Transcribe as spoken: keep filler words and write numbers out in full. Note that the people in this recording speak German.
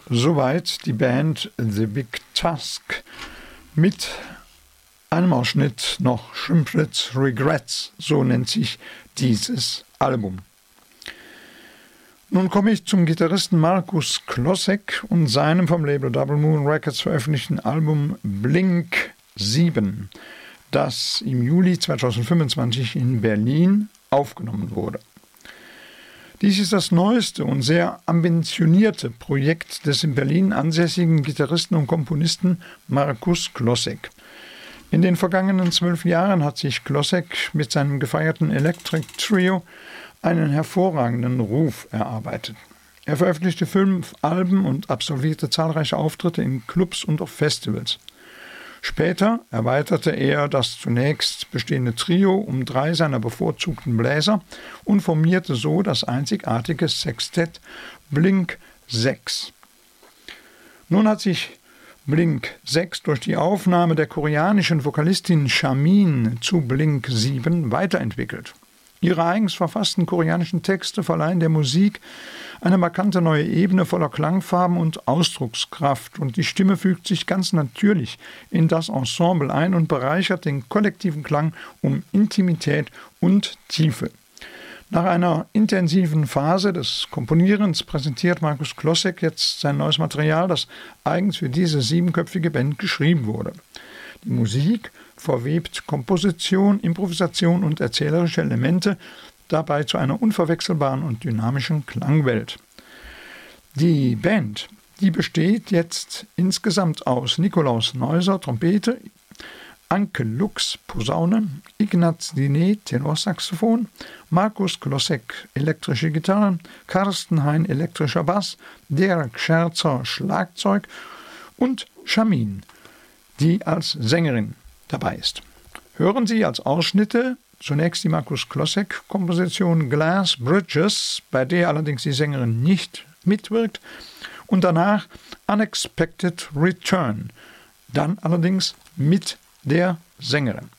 Soweit die Band The Big Task mit einem Ausschnitt noch Shumpit's Regrets, so nennt sich dieses Album. Nun komme ich zum Gitarristen Markus Klosek und seinem vom Label Double Moon Records veröffentlichten Album Blink sieben, das im Juli zweitausendfünfundzwanzig in Berlin aufgenommen wurde. Dies ist das neueste und sehr ambitionierte Projekt des in Berlin ansässigen Gitarristen und Komponisten Markus Klosek. In den vergangenen zwölf Jahren hat sich Klosek mit seinem gefeierten Electric Trio einen hervorragenden Ruf erarbeitet. Er veröffentlichte fünf Alben und absolvierte zahlreiche Auftritte in Clubs und auf Festivals. Später erweiterte er das zunächst bestehende Trio um drei seiner bevorzugten Bläser und formierte so das einzigartige Sextett Blink sechs. Nun hat sich Blink sechs durch die Aufnahme der koreanischen Vokalistin Shamin zu Blink sieben weiterentwickelt. Ihre eigens verfassten koreanischen Texte verleihen der Musik eine markante neue Ebene voller Klangfarben und Ausdruckskraft, und die Stimme fügt sich ganz natürlich in das Ensemble ein und bereichert den kollektiven Klang um Intimität und Tiefe. Nach einer intensiven Phase des Komponierens präsentiert Markus Klosek jetzt sein neues Material, das eigens für diese siebenköpfige Band geschrieben wurde. Die Musik verwebt Komposition, Improvisation und erzählerische Elemente, dabei zu einer unverwechselbaren und dynamischen Klangwelt. Die Band, die besteht jetzt insgesamt aus Nikolaus Neuser, Trompete, Anke Lux, Posaune, Ignaz Diné, Tenorsaxophon, Markus Klosek, elektrische Gitarre, Carsten Hein, elektrischer Bass, Derek Scherzer, Schlagzeug und Shamin, die als Sängerin dabei ist. Hören Sie als Ausschnitte zunächst die Markus Klosek-Komposition Glass Bridges, bei der allerdings die Sängerin nicht mitwirkt, und danach Unexpected Return, dann allerdings mit der Sängerin.